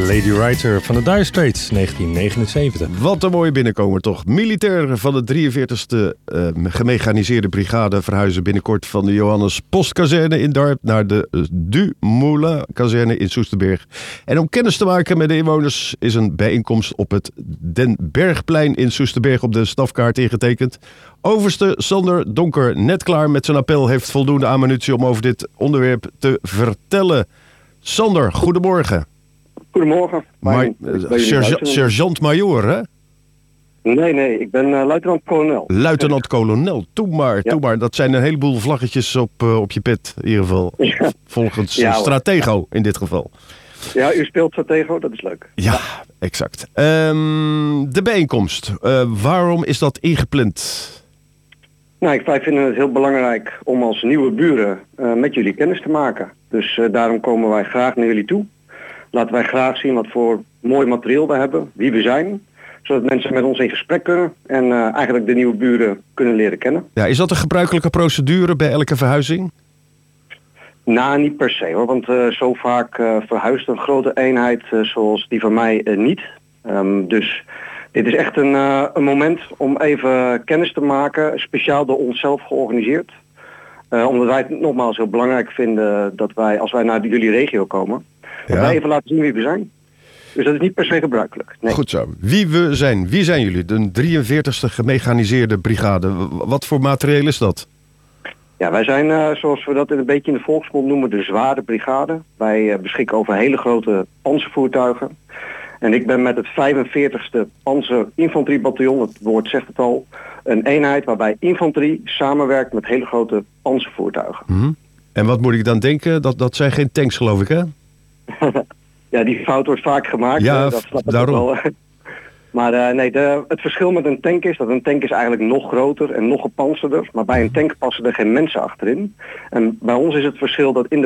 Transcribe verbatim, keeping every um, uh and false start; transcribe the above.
Lady Writer van de Dire Straits, negentien negenenzeventig. Wat een mooie binnenkomer toch. Militairen van de drieënveertigste uh, gemechaniseerde brigade verhuizen binnenkort van de Johannes Postkazerne in Dorp naar de uh, Du Moulin kazerne in Soesterberg. En om kennis te maken met de inwoners is een bijeenkomst op het Den Bergplein in Soesterberg op de stafkaart ingetekend. Overste Sander Donker, net klaar met zijn appel, heeft voldoende ammunitie om over dit onderwerp te vertellen. Sander, goedemorgen. Goedemorgen. Ma- sergeant, sergeant-majoor, hè? Nee, nee, ik ben uh, luitenant-kolonel. Luitenant-kolonel, toe maar, ja. toe maar. Dat zijn een heleboel vlaggetjes op, uh, op je pet, in ieder geval. Ja. Volgens ja, Stratego in dit geval. Ja, u speelt Stratego, dat is leuk. Ja, ja. exact. Um, de bijeenkomst, uh, waarom is dat ingepland? Nou, wij vinden het heel belangrijk om als nieuwe buren uh, met jullie kennis te maken. Dus uh, daarom komen wij graag naar jullie toe. Laten wij graag zien wat voor mooi materieel we hebben, wie we zijn. Zodat mensen met ons in gesprek kunnen en uh, eigenlijk de nieuwe buren kunnen leren kennen. Ja, is dat een gebruikelijke procedure bij elke verhuizing? Nou, niet per se hoor, want uh, zo vaak uh, verhuist een grote eenheid uh, zoals die van mij uh, niet. Um, dus dit is echt een, uh, een moment om even kennis te maken, speciaal door onszelf georganiseerd. Uh, omdat wij het nogmaals heel belangrijk vinden dat wij, als wij naar jullie regio komen, dat ja. wij even laten zien wie we zijn. Dus dat is niet per se gebruikelijk. Nee. Goed zo. Wie we zijn. Wie zijn jullie? De drieënveertigste gemechaniseerde brigade. Wat voor materieel is dat? Ja, wij zijn, uh, zoals we dat een beetje in de volksmond noemen, de zware brigade. Wij uh, beschikken over hele grote panzervoertuigen. En ik ben met het vijfenveertigste panzerinfanteriebataljon, het woord zegt het al, een eenheid waarbij infanterie samenwerkt met hele grote panzervoertuigen. Mm-hmm. En wat moet ik dan denken? Dat, dat zijn geen tanks, geloof ik, hè? Ja, die fout wordt vaak gemaakt. Ja, uh, dat snap ik daarom. wel. Maar uh, nee, de, het verschil met een tank is dat een tank is eigenlijk nog groter en nog gepanzerder. Maar bij een tank passen er geen mensen achterin. En bij ons is het verschil dat in de